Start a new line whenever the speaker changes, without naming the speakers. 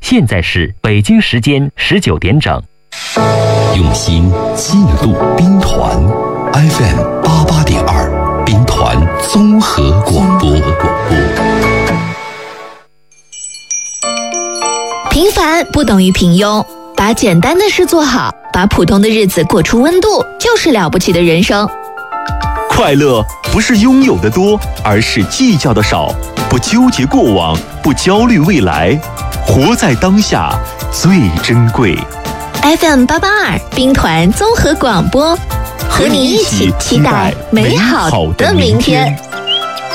现在是北京时间19点整。
用心记录兵团 FM88.2兵团综合广播。
平凡不等于平庸，把简单的事做好，把普通的日子过出温度，就是了不起的人生。
快乐不是拥有的多，而是计较的少。不纠结过往，不焦虑未来，活在当下最珍贵。
FM882兵团综合广播，和你一起期待美好的明天。